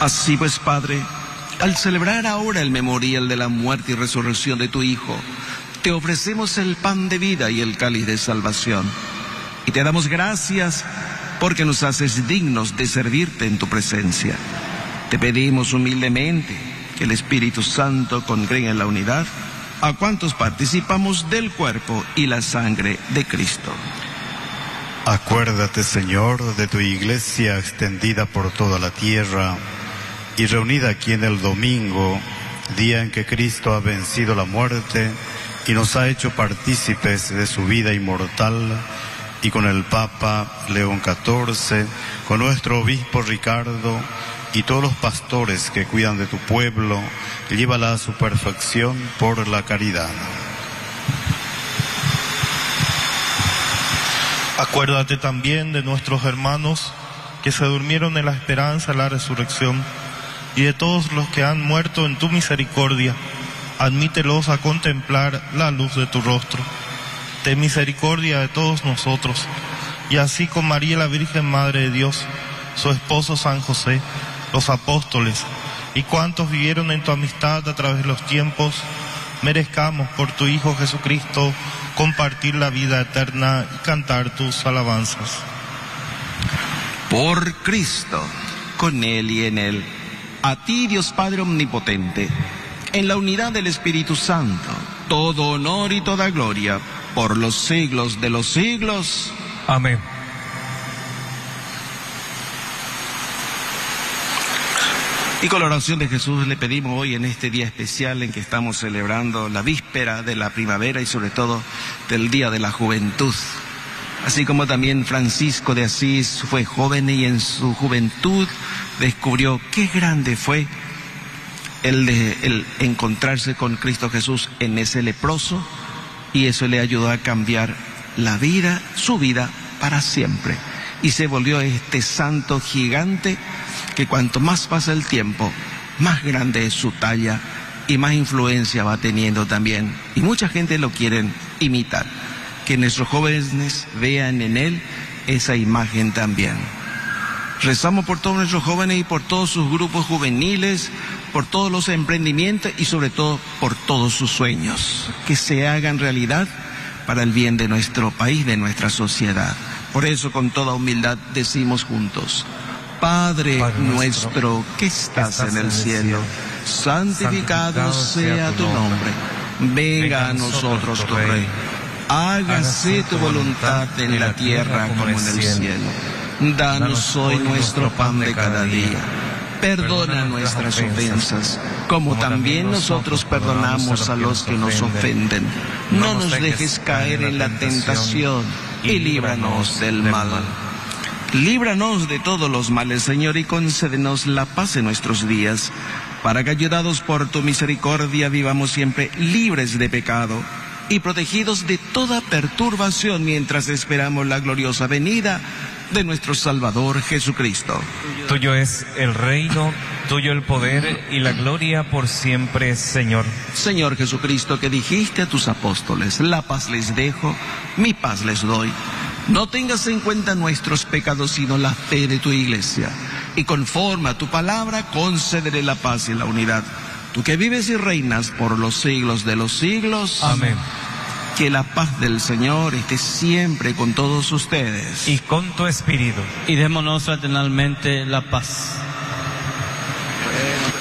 Así pues, Padre, al celebrar ahora el memorial de la muerte y resurrección de tu Hijo, te ofrecemos el pan de vida y el cáliz de salvación. Y te damos gracias porque nos haces dignos de servirte en tu presencia. Te pedimos humildemente que el Espíritu Santo congregue en la unidad a cuantos participamos del cuerpo y la sangre de Cristo. Acuérdate, Señor, de tu iglesia extendida por toda la tierra y reunida aquí en el domingo, día en que Cristo ha vencido la muerte y nos ha hecho partícipes de su vida inmortal, y con el Papa León XIV, con nuestro obispo Ricardo y todos los pastores que cuidan de tu pueblo, llévala a su perfección por la caridad. Acuérdate también de nuestros hermanos que se durmieron en la esperanza de la resurrección, y de todos los que han muerto en tu misericordia. Admítelos a contemplar la luz de tu rostro. Ten misericordia de todos nosotros, y así con María la Virgen Madre de Dios, su esposo San José, los apóstoles y cuantos vivieron en tu amistad a través de los tiempos, merezcamos por tu Hijo Jesucristo compartir la vida eterna y cantar tus alabanzas. Por Cristo, con Él y en Él, a ti, Dios Padre Omnipotente, en la unidad del Espíritu Santo, todo honor y toda gloria por los siglos de los siglos. Amén. Y con la oración de Jesús le pedimos hoy, en este día especial en que estamos celebrando la víspera de la primavera y sobre todo del Día de la Juventud. Así como también Francisco de Asís fue joven y en su juventud descubrió qué grande fue el encontrarse con Cristo Jesús en ese leproso, y eso le ayudó a cambiar la vida, su vida para siempre. Y se volvió este santo gigante que cuanto más pasa el tiempo, más grande es su talla y más influencia va teniendo también. Y mucha gente lo quiere imitar. Que nuestros jóvenes vean en él esa imagen también. Rezamos por todos nuestros jóvenes y por todos sus grupos juveniles, por todos los emprendimientos y sobre todo por todos sus sueños, que se hagan realidad para el bien de nuestro país, de nuestra sociedad. Por eso, con toda humildad, decimos juntos: Padre nuestro que estás en el cielo, santificado sea tu nombre. Venga a nosotros tu reino. Hágase tu voluntad en la tierra como en el cielo. Danos hoy nuestro pan de cada día. Perdona nuestras ofensas, como también nosotros perdonamos a los que nos ofenden. No nos dejes caer en la tentación y líbranos del mal. Líbranos de todos los males, Señor, y concédenos la paz en nuestros días, para que, ayudados por tu misericordia, vivamos siempre libres de pecado y protegidos de toda perturbación mientras esperamos la gloriosa venida de nuestro Salvador Jesucristo. Tuyo es el reino, tuyo el poder y la gloria por siempre, Señor. Señor Jesucristo, que dijiste a tus apóstoles: la paz les dejo, mi paz les doy. No tengas en cuenta nuestros pecados, sino la fe de tu iglesia. Y conforme a tu palabra, concédele la paz y la unidad. Tú que vives y reinas por los siglos de los siglos. Amén. Que la paz del Señor esté siempre con todos ustedes. Y con tu espíritu. Y démonos fraternalmente la paz.